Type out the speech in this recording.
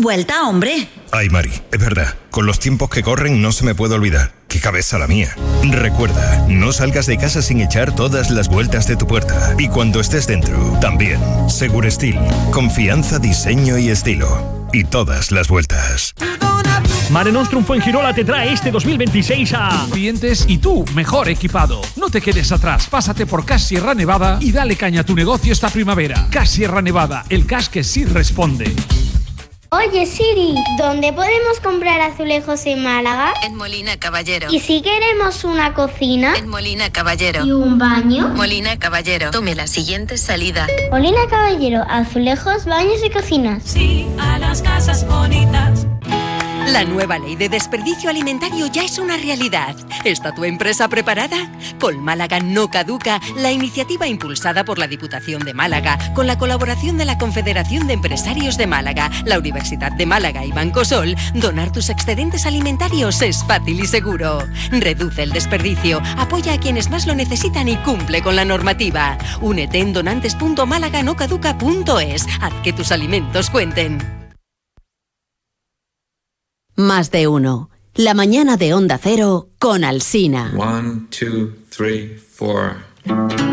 Vuelta, hombre. Ay, Mari, es verdad. Con los tiempos que corren no se me puede olvidar. ¡Qué cabeza la mía! Recuerda, no salgas de casa sin echar todas las vueltas de tu puerta. Y cuando estés dentro, también. Segurestil. Confianza, diseño y estilo. Y todas las vueltas. Mare Nostrum Fuengirola te trae este 2026 a clientes y tú mejor equipado. No te quedes atrás, pásate por Cash Sierra Nevada y dale caña a tu negocio esta primavera. Cash Sierra Nevada, el cash que sí responde. Oye Siri, ¿dónde podemos comprar azulejos en Málaga? En Molina Caballero. ¿Y si queremos una cocina? En Molina Caballero. ¿Y un baño? Molina Caballero. Tome la siguiente salida. Molina Caballero, azulejos, baños y cocinas. Sí, a las casas bonitas. La nueva ley de desperdicio alimentario ya es una realidad. ¿Está tu empresa preparada? Con Málaga no caduca, la iniciativa impulsada por la Diputación de Málaga, con la colaboración de la Confederación de Empresarios de Málaga, la Universidad de Málaga y Banco Sol, donar tus excedentes alimentarios es fácil y seguro. Reduce el desperdicio, apoya a quienes más lo necesitan y cumple con la normativa. Únete en donantes.malaganocaduca.es. Haz que tus alimentos cuenten. Más de uno. La mañana de Onda Cero con Alsina. 1, 2, 3, 4.